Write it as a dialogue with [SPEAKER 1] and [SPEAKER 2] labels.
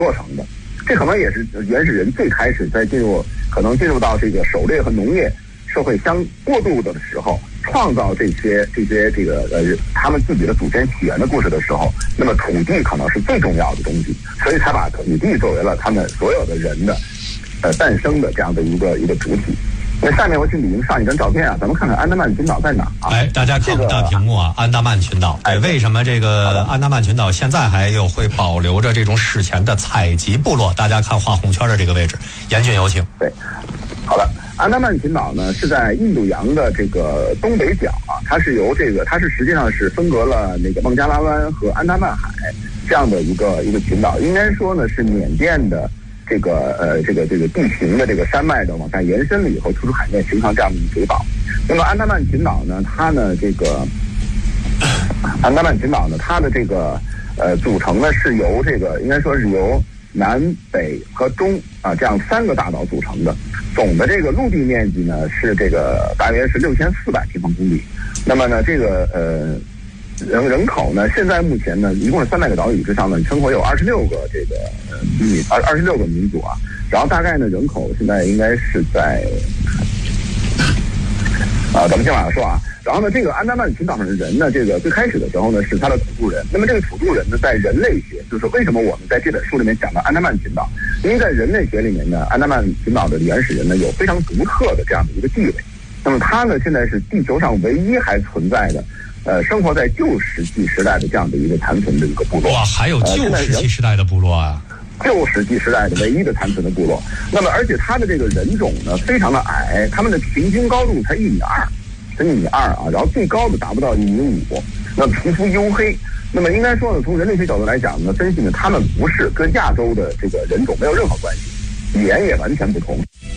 [SPEAKER 1] 做成的。这可能也是原始人最开始在进入到这个狩猎和农业社会相过渡的时候，创造这些他们自己的祖先起源的故事的时候，那么土地可能是最重要的东西，所以才把土地作为了他们所有的人的诞生的这样的一个主体。那下面我请李英上一张照片啊，咱们看看安达曼群岛在哪啊？
[SPEAKER 2] 哎，大家看不到屏幕啊，安达曼群岛。哎，为什么这个安达曼群岛现在还有会保留着这种史前的采集部落？大家看画红圈的这个位置，严俊有请。
[SPEAKER 1] 对，好的，安达曼群岛呢是在印度洋的这个东北角啊，它是实际上是分隔了那个孟加拉湾和安达曼海这样的一个群岛，应该说呢是缅甸的。这个地形的这个山脉的往下延伸了以后，突出海面形成这样的一个水堡。那么安达曼群岛呢，它的这个组成呢是由应该说是由南北和中啊这样3个大岛组成的。总的这个陆地面积呢是大约是6400平方公里。那么呢人口呢，现在目前呢，一共是300个岛屿之上呢，生活有26个26个民族啊。然后大概呢，人口现在应该是在咱们先往下说啊。然后呢，这个安达曼群岛上的人呢，最开始的时候呢，是他的土著人。那么这个土著人呢，在人类学，就是为什么我们在这本书里面讲到安达曼群岛，因为在人类学里面呢，安达曼群岛的原始人呢，有非常独特的这样的一个地位。那么他呢，现在是地球上唯一还存在的。生活在旧石器时代的这样的一个残存的一个部落。
[SPEAKER 2] 哇，还有旧石器时代的部落啊！
[SPEAKER 1] 旧石器时代的唯一的残存的部落。那么，而且它的这个人种呢，非常的矮，他们的平均高度才1.2米，才1.2米啊，然后最高的达不到1.5米。那皮肤黝黑。那么应该说呢，从人类学角度来讲呢，分析呢，他们不是跟亚洲的这个人种没有任何关系，语言也完全不同。